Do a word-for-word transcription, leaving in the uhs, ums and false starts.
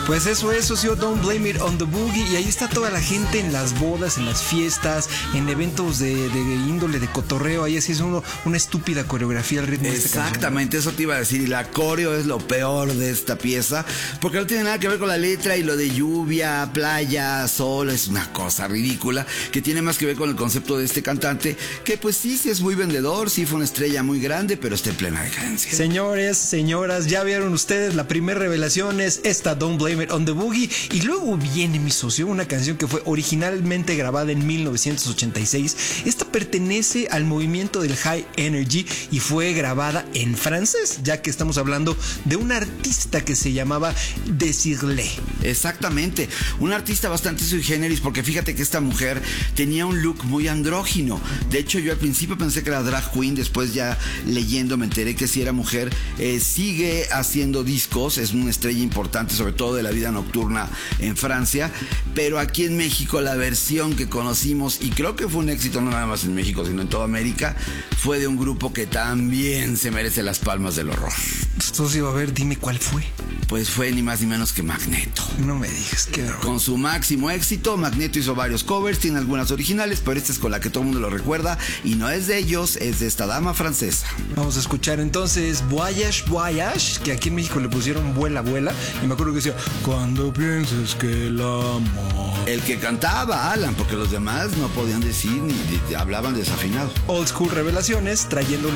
Pues eso es, socio, Don't Blame It on the Boogie. Y ahí está toda la gente en las bodas, en las fiestas, en eventos de, de índole, de cotorreo. Ahí así es uno, una estúpida coreografía al ritmo de esta canción. Exactamente, eso te iba a decir. Y la coreo es lo peor de esta pieza, porque no tiene nada que ver con la letra y lo de lluvia, playa, sol. Es una cosa ridícula que tiene más que ver con el concepto de este cantante, que pues sí, sí es muy vendedor, sí fue una estrella muy grande, pero está en plena decadencia. Señores, señoras, ya vieron ustedes, la primera revelación es esta Don't Blame It on the Boogie. Y luego viene, mi socio, una canción que fue originalmente grabada en mil novecientos ochenta y seis. Esta pertenece al movimiento del High Energy y fue grabada en francés, ya que estamos hablando de un artista que se llamaba Desirlé. Exactamente, un artista bastante sui generis, porque fíjate que esta mujer tenía un look muy andrógino. De hecho, yo al principio pensé que era drag queen, después ya leyendo me enteré que sí era mujer. Eh, sigue haciendo discos, es una estrella importante, sobre todo de la vida nocturna en Francia, pero aquí en México la versión que conocimos, y creo que fue un éxito no nada más en México, sino en toda América, fue de un grupo que también se merece las palmas del horror. Socio, a ver, dime cuál fue. Pues fue ni más ni menos que Magneto. No me digas, qué horror. Con su máximo éxito, Magneto hizo varios covers, tiene algunas originales, pero esta es con la que todo el mundo lo recuerda, y no es de ellos, es de esta dama francesa. Vamos a escuchar entonces Voyage, Voyage, que aquí en México le pusieron Vuela, Vuela, y me acuerdo que decía, cuando pienses que el amor... El que cantaba, Alan, porque los demás no podían decir ni, ni hablaban desafinado. Old School Revelaciones, trayéndole